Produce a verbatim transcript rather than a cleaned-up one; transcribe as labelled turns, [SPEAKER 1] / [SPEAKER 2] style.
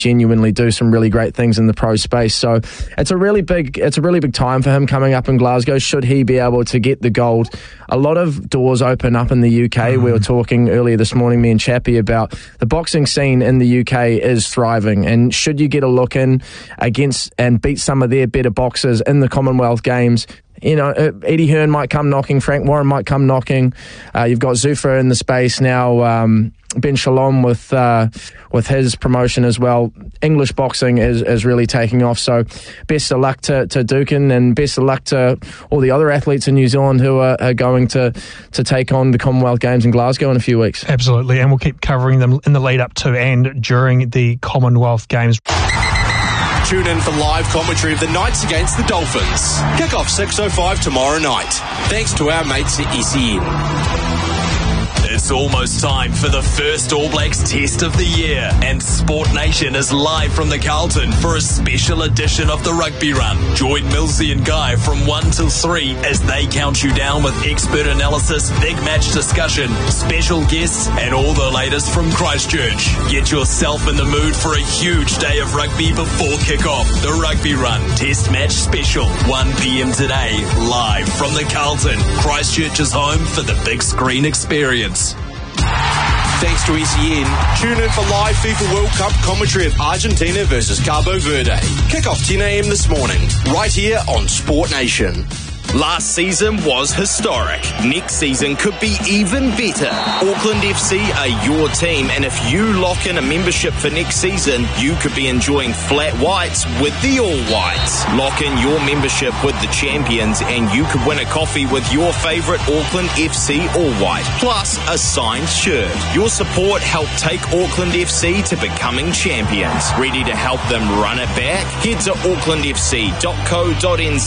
[SPEAKER 1] genuinely do some really great things in the pro space. So it's a really big it's a really big time for him coming up in Glasgow, should he be able to get the gold. A lot of doors open up in the U K. Mm. We were talking earlier this morning, me and Chappie, about the boxing scene in the U K is thriving, and should you get a look in against and beat some of their better boxers in the Commonwealth Games, you know, Eddie Hearn might come knocking, Frank Warren might come knocking. Uh, you've got Zuffa in the space now, um, Ben Shalom with uh, with his promotion as well. English boxing is, is really taking off. So best of luck to, to Dukin, and best of luck to all the other athletes in New Zealand who are, are going to, to take on the Commonwealth Games in Glasgow in a few weeks.
[SPEAKER 2] Absolutely, and we'll keep covering them in the lead up to and during the Commonwealth Games.
[SPEAKER 3] Tune in for live commentary of the Knights against the Dolphins. Kick off six oh five tomorrow night. Thanks to our mates at S E N. It's almost time for the first All Blacks Test of the year, and Sport Nation is live from the Carlton for a special edition of the Rugby Run. Join Millsy and Guy from one till three as they count you down with expert analysis, big match discussion, special guests, and all the latest from Christchurch. Get yourself in the mood for a huge day of rugby before kick-off. The Rugby Run Test Match Special, one p.m. today, live from the Carlton. Christchurch's home for the big screen experience. Thanks to S E N. Tune in for live FIFA World Cup commentary of Argentina versus Cabo Verde. Kick-off ten a.m. this morning, right here on Sport Nation. Last season was historic. Next season could be even better. Auckland F C are your team, and if you lock in a membership for next season, you could be enjoying flat whites with the All Whites. Lock in your membership with the champions, and you could win a coffee with your favourite Auckland F C All White, plus a signed shirt. Your support helped take Auckland F C to becoming champions. Ready to help them run it back? Head to auckland f c dot co dot n z